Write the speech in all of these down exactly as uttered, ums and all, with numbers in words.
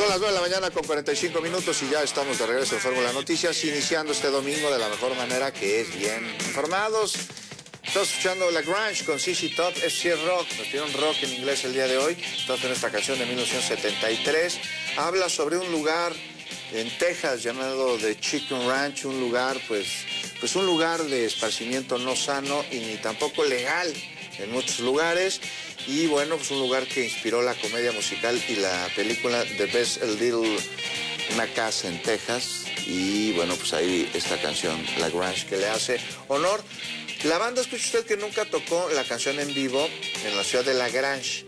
las nueve de la mañana con cuarenta y cinco minutos y ya estamos de regreso en Fórmula Noticias, iniciando este domingo de la mejor manera, que es bien informados. Estamos escuchando La Grange con Z Z Top, es sí rock, nos pidieron rock en inglés el día de hoy. Estamos en esta canción de mil novecientos setenta y tres. Habla sobre un lugar en Texas llamado The Chicken Ranch, un lugar, pues, pues un lugar de esparcimiento no sano y ni tampoco legal en muchos lugares. Y bueno, pues un lugar que inspiró la comedia musical y la película The Best Little, una casa en Texas. Y bueno, pues ahí esta canción, La Grange, que le hace honor. La banda, escuche usted que nunca tocó la canción en vivo en la ciudad de La Grange.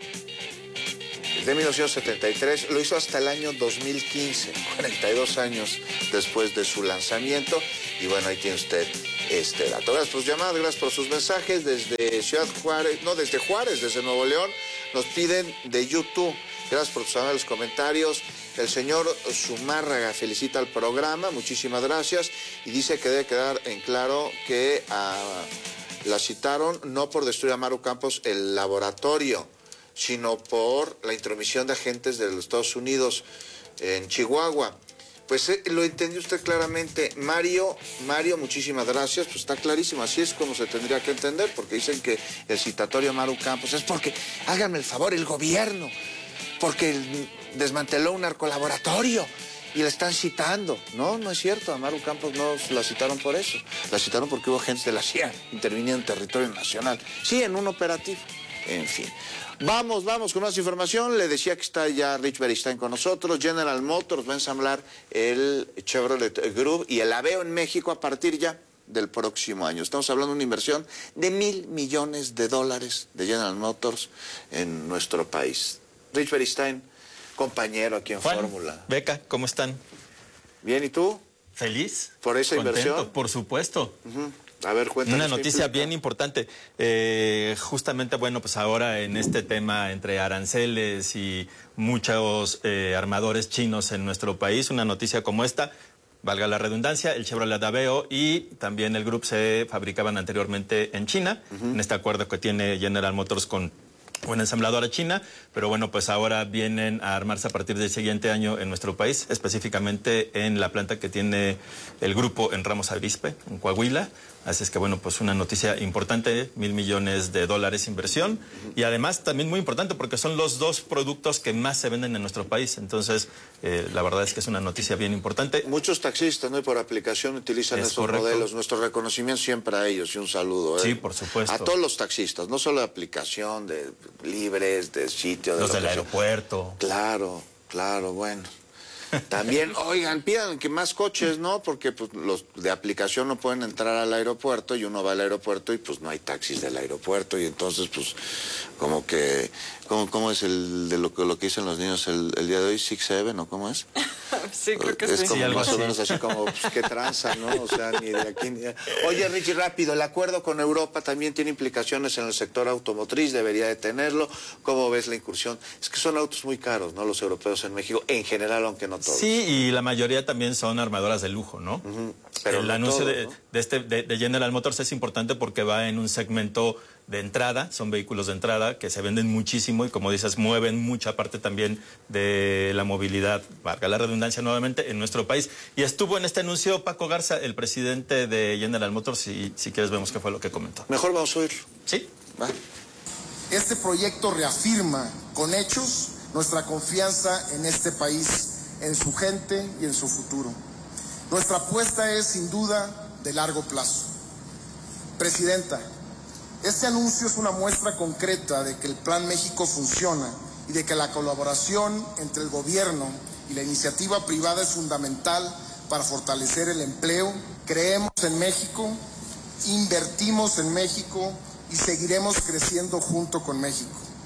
De mil novecientos setenta y tres, lo hizo hasta el año dos mil quince, cuarenta y dos años después de su lanzamiento. Y bueno, ahí tiene usted este dato. Gracias por sus llamadas, gracias por sus mensajes desde Ciudad Juárez, no, desde Juárez, desde Nuevo León. Nos piden de YouTube. Gracias por sus amables comentarios. El señor Zumárraga felicita al programa, muchísimas gracias. Y dice que debe quedar en claro que uh, la citaron no por destruir a Maru Campos el laboratorio, sino por la intromisión de agentes de los Estados Unidos en Chihuahua. Pues eh, lo entendió usted claramente. Mario, Mario, muchísimas gracias. Pues está clarísimo, así es como se tendría que entender, porque dicen que el citatorio a Maru Campos es porque, háganme el favor, el gobierno, porque desmanteló un narcolaboratorio y la están citando. No, no es cierto, a Maru Campos no la citaron por eso. La citaron porque hubo agentes de la C I A interviniendo en territorio nacional. Sí, en un operativo. En fin. Vamos, vamos con más información. Le decía que está ya Rich Beristain con nosotros. General Motors va a ensamblar el Chevrolet Groove y el Aveo en México a partir ya del próximo año. Estamos hablando de una inversión de mil millones de dólares de General Motors en nuestro país. Rich Beristain, compañero aquí en Fórmula. Beca, ¿cómo están? Bien, ¿y tú? ¿Feliz? ¿Por esa Contento, inversión? Por supuesto. Uh-huh. A ver, cuéntanos. Una noticia bien importante. Eh, justamente, bueno, pues ahora en este tema entre aranceles y muchos eh, armadores chinos en nuestro país, una noticia como esta, valga la redundancia, el Chevrolet Aveo y también el Group se fabricaban anteriormente en China, uh-huh. en este acuerdo que tiene General Motors con una ensambladora china, pero bueno, pues ahora vienen a armarse a partir del siguiente año en nuestro país, específicamente en la planta que tiene el grupo en Ramos Arizpe, en Coahuila. Así es que bueno, pues una noticia importante, mil millones de dólares inversión, y además también muy importante porque son los dos productos que más se venden en nuestro país. Entonces, eh, la verdad es que es una noticia bien importante. Muchos taxistas, ¿no? Y por aplicación utilizan es estos correcto. modelos. Nuestro reconocimiento siempre a ellos y un saludo. ¿eh? Sí, por supuesto. A todos los taxistas, no solo de aplicación, de libres, de sitio. De los del aeropuerto. Claro, claro, bueno. También, oigan, pidan que más coches, ¿no? Porque pues, los de aplicación no pueden entrar al aeropuerto y uno va al aeropuerto y pues no hay taxis del aeropuerto y entonces pues como que, ¿cómo, cómo es el de lo, lo que dicen los niños el, el día de hoy? ¿Six, seven o cómo es? Sí, creo que es sí. como sí, algo más así. o menos así como, pues, qué tranza, ¿no? O sea, ni de aquí ni de... Oye, Richie, rápido, el acuerdo con Europa también tiene implicaciones en el sector automotriz, debería de tenerlo. ¿Cómo ves la incursión? Es que son autos muy caros, ¿no? Los europeos en México, en general, aunque no todos. Sí, y la mayoría también son armadoras de lujo, ¿no? Uh-huh. Pero el no anuncio todos, de, ¿no? de, este, de, de General Motors es importante porque va en un segmento de entrada, son vehículos de entrada que se venden muchísimo y como dices, mueven mucha parte también de la movilidad, valga la redundancia nuevamente, en nuestro país. Y estuvo en este anuncio Paco Garza, el presidente de General Motors, y si quieres vemos qué fue lo que comentó. Mejor vamos a oírlo. Sí. Va. Este proyecto reafirma con hechos nuestra confianza en este país, en su gente y en su futuro. Nuestra apuesta es sin duda de largo plazo. Presidenta, este anuncio es una muestra concreta de que el Plan México funciona y de que la colaboración entre el gobierno y la iniciativa privada es fundamental para fortalecer el empleo. Creemos en México, invertimos en México y seguiremos creciendo junto con México.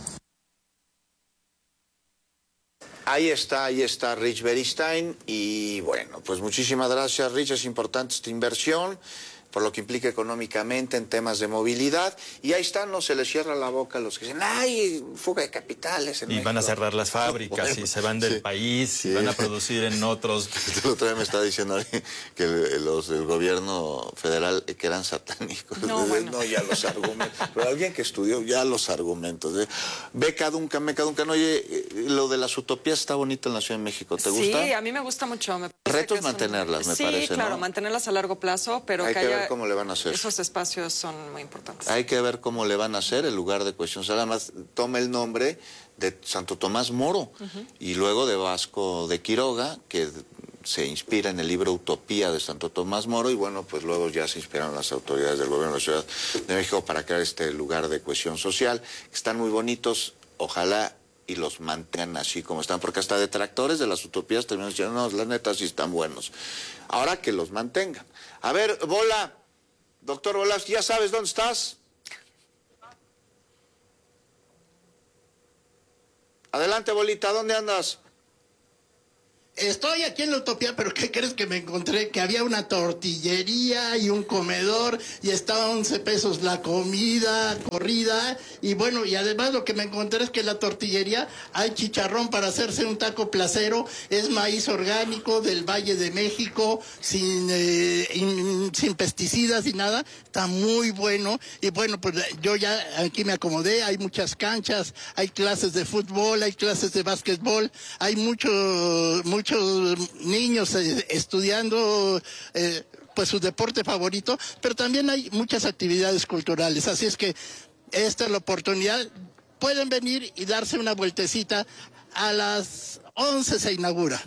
Ahí está, ahí está Rich Beristain y bueno, pues muchísimas gracias, Rich, es importante esta inversión. por lo que implica económicamente en temas de movilidad, y ahí están, no se les cierra la boca a los que dicen, ¡ay, fuga de capitales en Y México! van a cerrar las fábricas Bueno, y se van del sí, país sí. y van a producir en otros. El otro día me estaba diciendo alguien que los del gobierno federal que eran satánicos. No, bueno. No, ya los argumentos. Pero alguien que estudió ya los argumentos. ¿eh? Beca Duncan, Beca Duncan, oye, lo de las utopías está bonito en la Ciudad de México, ¿te gusta? Sí, a mí me gusta mucho. Me Retos mantenerlas, un... me sí, parece, Sí, claro, ¿no? mantenerlas a largo plazo, pero Hay que, que haya... ver cómo le van a hacer. Esos espacios son muy importantes. Hay que ver cómo le van a hacer el lugar de cuestión. O sea, además toma el nombre de Santo Tomás Moro uh-huh. y luego de Vasco de Quiroga, que se inspira en el libro Utopía de Santo Tomás Moro, y bueno, pues luego ya se inspiraron las autoridades del gobierno de la Ciudad de México para crear este lugar de cohesión social. Están muy bonitos, ojalá y los mantengan así como están, porque hasta detractores de las utopías terminan diciendo, no, la neta sí están buenos. Ahora que los mantengan. A ver, Bola, doctor Volavsky, ¿ya sabes dónde estás? Adelante, Bolita, ¿dónde andas? Estoy aquí en la Utopía, pero ¿qué crees que me encontré? Que había una tortillería y un comedor y estaba a once pesos la comida corrida. Y bueno, y además lo que me encontré es que en la tortillería hay chicharrón para hacerse un taco placero. Es maíz orgánico del Valle de México, sin, eh, in, sin pesticidas y nada. Está muy bueno. Y bueno, pues yo ya aquí me acomodé. Hay muchas canchas, hay clases de fútbol, hay clases de básquetbol, hay mucho, mucho muchos niños eh, estudiando eh, pues su deporte favorito, pero también hay muchas actividades culturales, así es que esta es la oportunidad, pueden venir y darse una vueltecita. A las once se inaugura.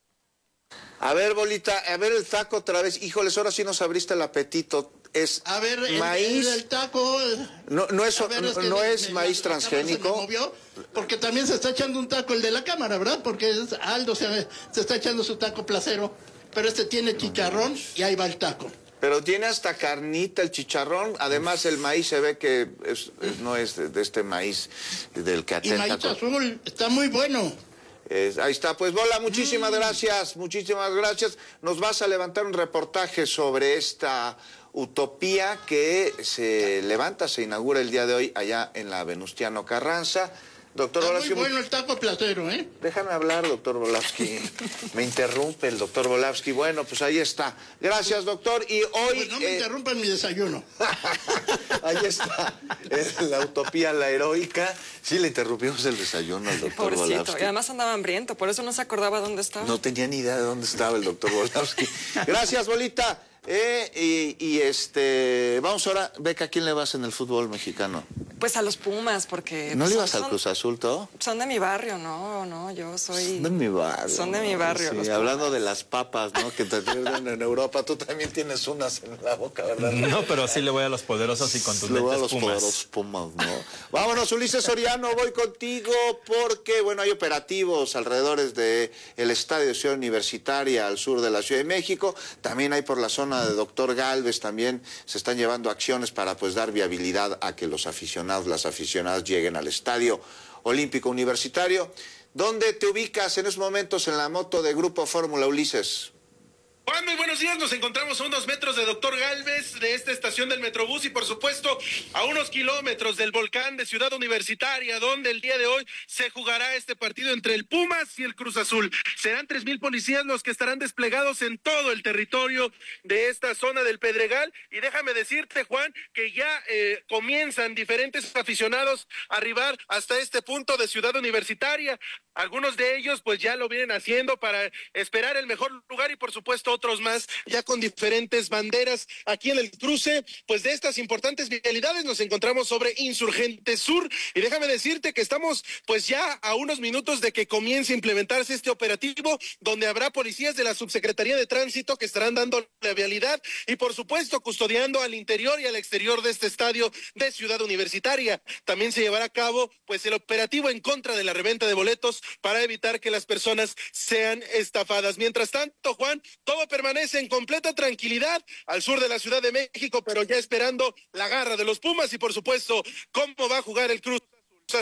A ver, Bolita, a ver el taco otra vez. Híjoles, ahora sí nos abriste el apetito. Es a ver, el, maíz. El, el taco. No, no es, ver, es, no, no me, es me, maíz la, transgénico. La se me movió, porque también se está echando un taco el de la cámara, ¿verdad? Porque es, Aldo se, se está echando su taco placero, pero este tiene chicharrón y ahí va el taco. Pero tiene hasta carnita el chicharrón. Además, el maíz se ve que es, es, no es de, de este maíz del que atenta. Y maíz azul, está muy bueno. Eh, ahí está, pues Bola, muchísimas mm. gracias, muchísimas gracias. Nos vas a levantar un reportaje sobre esta utopía que se levanta, se inaugura el día de hoy allá en la Venustiano Carranza. Doctor Está Volavsky, muy bueno el taco placero, ¿eh? Déjame hablar, doctor Volavsky. Me interrumpe el doctor Volavsky. Bueno, pues ahí está. Gracias, doctor. Y hoy... Pues no me eh... interrumpan mi desayuno. Ahí está. Es la utopía, la heroica. Sí, le interrumpimos el desayuno al doctor Volavsky. Y además andaba hambriento, por eso no se acordaba dónde estaba. No tenía ni idea de dónde estaba el doctor Volavsky. Gracias, Bolita. Eh, y, y este, vamos ahora, Beca, ¿a quién le vas en el fútbol mexicano? Pues a los Pumas, porque... ¿No pues, le ibas son, al Cruz Azul, todo? Son de mi barrio, no, no, yo soy... Son de mi barrio. Son de mi barrio. Sí, los hablando Pumas. de las papas, ¿no? Que te tienen en Europa, tú también tienes unas en la boca, ¿verdad? No, pero sí le voy a los poderosos y contundentes le voy a los Pumas. poderosos Pumas, ¿no? Vámonos, Ulises Soriano, voy contigo porque, bueno, hay operativos alrededor de el estadio de Ciudad Universitaria al sur de la Ciudad de México. También hay por la zona de Doctor Gálvez, también se están llevando acciones para pues dar viabilidad a que los aficionados, las aficionadas lleguen al Estadio Olímpico Universitario. ¿Dónde te ubicas en estos momentos en la moto de Grupo Fórmula, Ulises? Juan, muy buenos días. Nos encontramos a unos metros de Doctor Gálvez, de esta estación del Metrobús, y por supuesto a unos kilómetros del volcán de Ciudad Universitaria, donde el día de hoy se jugará este partido entre el Pumas y el Cruz Azul. Serán tres mil policías los que estarán desplegados en todo el territorio de esta zona del Pedregal. Y déjame decirte, Juan, que ya eh, comienzan diferentes aficionados a arribar hasta este punto de Ciudad Universitaria. Algunos de ellos pues ya lo vienen haciendo para esperar el mejor lugar, y por supuesto otros más ya con diferentes banderas. Aquí en el cruce pues de estas importantes vialidades nos encontramos sobre Insurgente Sur, y déjame decirte que estamos pues ya a unos minutos de que comience a implementarse este operativo, donde habrá policías de la Subsecretaría de Tránsito que estarán dando la vialidad y por supuesto custodiando al interior y al exterior de este estadio de Ciudad Universitaria. También se llevará a cabo pues el operativo en contra de la reventa de boletos para evitar que las personas sean estafadas. Mientras tanto, Juan, todo permanece en completa tranquilidad al sur de la Ciudad de México, pero ya esperando la garra de los Pumas y por supuesto cómo va a jugar el Cruz Azul.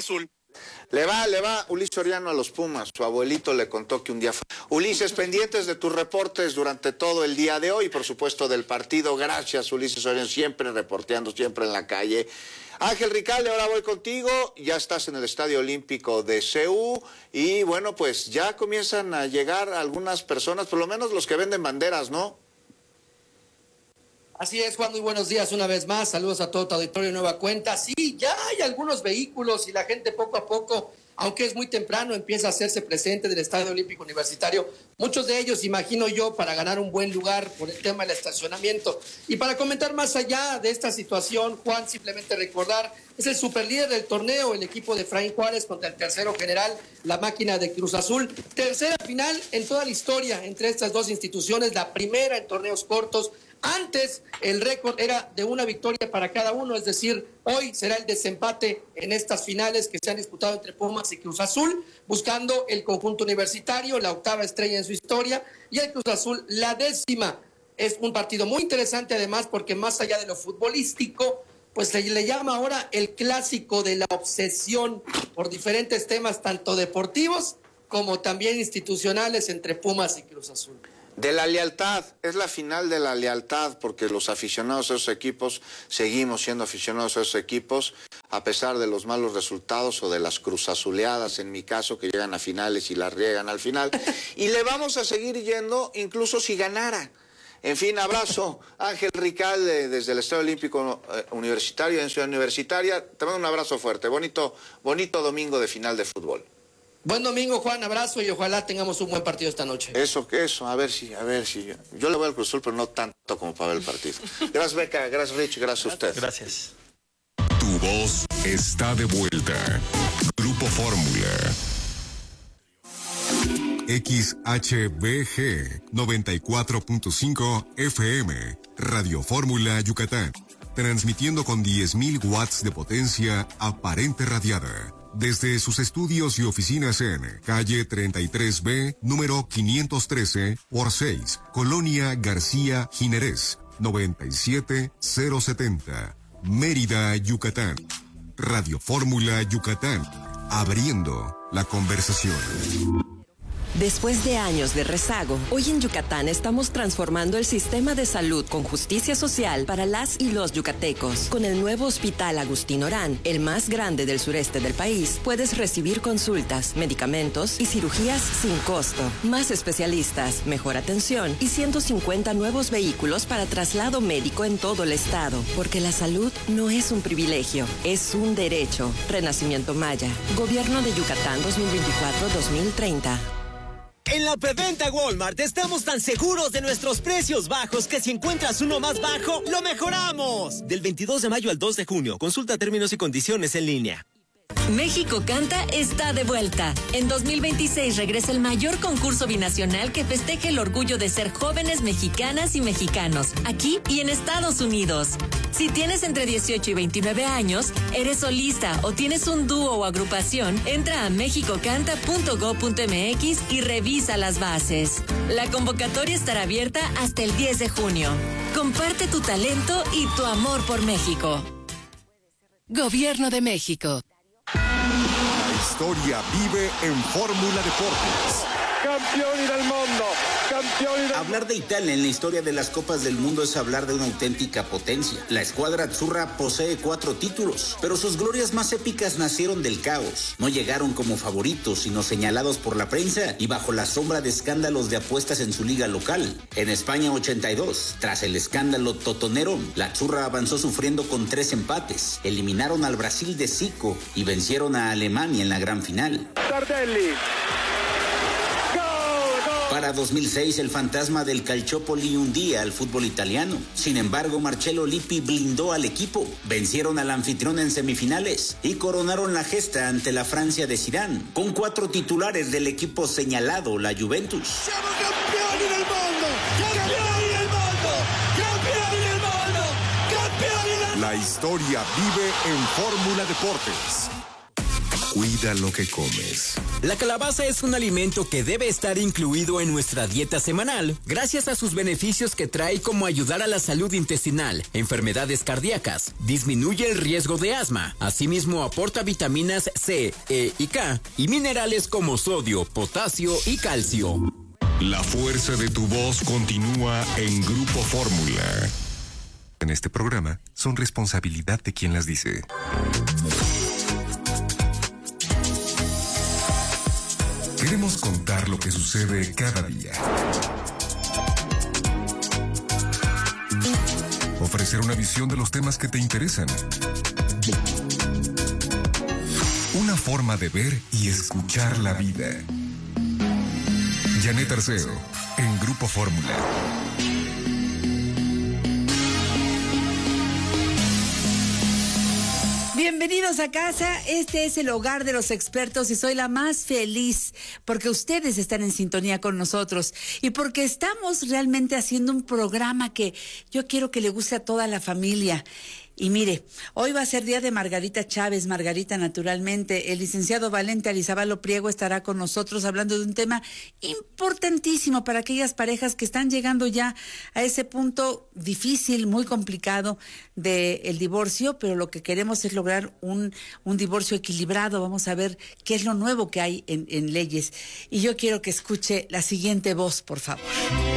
Le va, le va Ulises Soriano a los Pumas. Su abuelito le contó que un día fue. Ulises, pendientes de tus reportes durante todo el día de hoy, por supuesto del partido. Gracias, Ulises Soriano, siempre reporteando, siempre en la calle. Ángel Ricalde, ahora voy contigo. Ya estás en el Estadio Olímpico de Seúl y bueno, pues ya comienzan a llegar algunas personas, por lo menos los que venden banderas, ¿no? Así es, Juan, muy buenos días una vez más. Saludos a todo tu auditorio, nueva cuenta. Sí, ya hay algunos vehículos y la gente poco a poco, aunque es muy temprano, empieza a hacerse presente del Estadio Olímpico Universitario. Muchos de ellos, imagino yo, para ganar un buen lugar por el tema del estacionamiento. Y para comentar más allá de esta situación, Juan, simplemente recordar, es el superlíder del torneo, el equipo de Efraín Juárez contra el tercero general, la máquina de Cruz Azul. Tercera final en toda la historia entre estas dos instituciones, la primera en torneos cortos. Antes el récord era de una victoria para cada uno, es decir, hoy será el desempate en estas finales que se han disputado entre Pumas y Cruz Azul, buscando el conjunto universitario, la octava estrella en su historia, y el Cruz Azul la décima. Es un partido muy interesante además porque más allá de lo futbolístico, pues se le llama ahora el clásico de la obsesión por diferentes temas, tanto deportivos como también institucionales entre Pumas y Cruz Azul. De la lealtad, es la final de la lealtad, porque los aficionados a esos equipos, seguimos siendo aficionados a esos equipos, a pesar de los malos resultados o de las cruzazuleadas, en mi caso, que llegan a finales y las riegan al final, y le vamos a seguir yendo incluso si ganara. En fin, abrazo, Ángel Ricalde, desde el Estadio Olímpico Universitario, en Ciudad Universitaria, te mando un abrazo fuerte, bonito, bonito domingo de final de fútbol. Buen domingo, Juan, abrazo y ojalá tengamos un buen partido esta noche. Eso, eso, a ver si, a ver si. Yo le voy al Cruz Azul, pero no tanto como para ver el partido. Gracias, Beca, gracias, Rich, gracias a usted. Gracias. Tu voz está de vuelta. Grupo Fórmula. X H B G noventa y cuatro punto cinco F M, Radio Fórmula Yucatán. Transmitiendo con diez mil watts de potencia aparente radiada. Desde sus estudios y oficinas en calle treinta y tres B, número quinientos trece por seis, Colonia García Jiménez, noventa y siete mil setenta, Mérida, Yucatán. Radio Fórmula Yucatán, abriendo la conversación. Después de años de rezago, hoy en Yucatán estamos transformando el sistema de salud con justicia social para las y los yucatecos. Con el nuevo Hospital Agustín Orán, el más grande del sureste del país, puedes recibir consultas, medicamentos y cirugías sin costo. Más especialistas, mejor atención y ciento cincuenta nuevos vehículos para traslado médico en todo el estado. Porque la salud no es un privilegio, es un derecho. Renacimiento Maya. Gobierno de Yucatán dos mil veinticuatro a dos mil treinta. En la preventa Walmart estamos tan seguros de nuestros precios bajos que si encuentras uno más bajo, ¡lo mejoramos! Del veintidós de mayo al dos de junio. Consulta términos y condiciones en línea. México Canta está de vuelta. En dos mil veintiséis regresa el mayor concurso binacional que festeja el orgullo de ser jóvenes mexicanas y mexicanos, aquí y en Estados Unidos. Si tienes entre dieciocho y veintinueve años, eres solista o tienes un dúo o agrupación, entra a mexico canta punto gob punto m x y revisa las bases. La convocatoria estará abierta hasta el diez de junio. Comparte tu talento y tu amor por México. Gobierno de México. La historia vive en Fórmula Deportes. Campioni del mundo, campioni del... Hablar de Italia en la historia de las Copas del Mundo es hablar de una auténtica potencia. La escuadra azzurra posee cuatro títulos, pero sus glorias más épicas nacieron del caos. No llegaron como favoritos, sino señalados por la prensa y bajo la sombra de escándalos de apuestas en su liga local. En España ochenta y dos, tras el escándalo totonero, la azzurra avanzó sufriendo con tres empates. Eliminaron al Brasil de Zico y vencieron a Alemania en la gran final. Tardelli. Para dos mil seis, el fantasma del Calciopoli hundía al fútbol italiano. Sin embargo, Marcello Lippi blindó al equipo. Vencieron al anfitrión en semifinales y coronaron la gesta ante la Francia de Zidane, con cuatro titulares del equipo señalado, la Juventus. ¡Siamo campioni del mundo! ¡Campioni del mundo! ¡Campioni del mundo! ¡Campioni del mundo! La historia vive en Fórmula Deportes. Cuida lo que comes. La calabaza es un alimento que debe estar incluido en nuestra dieta semanal, gracias a sus beneficios que trae, como ayudar a la salud intestinal, enfermedades cardíacas, disminuye el riesgo de asma, asimismo aporta vitaminas C, E y K, y minerales como sodio, potasio y calcio. La fuerza de tu voz continúa en Grupo Fórmula. En este programa son responsabilidad de quien las dice. Queremos contar lo que sucede cada día. Ofrecer una visión de los temas que te interesan. Una forma de ver y escuchar la vida. Janet Arceo, en Grupo Fórmula. Bienvenidos a casa, este es el hogar de los expertos y soy la más feliz porque ustedes están en sintonía con nosotros y porque estamos realmente haciendo un programa que yo quiero que le guste a toda la familia. Y mire, hoy va a ser día de Margarita Chávez, Margarita naturalmente. El licenciado Valente Arizabalo Priego estará con nosotros hablando de un tema importantísimo para aquellas parejas que están llegando ya a ese punto difícil, muy complicado del divorcio, pero lo que queremos es lograr un, un divorcio equilibrado. Vamos a ver qué es lo nuevo que hay en, en leyes. Y yo quiero que escuche la siguiente voz, por favor.